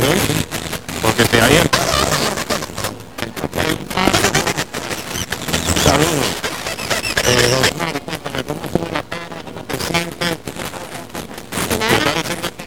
Porque si hay saludos, don Omar, cuéntame cómo fue la pena de los pacientes, que está diciendo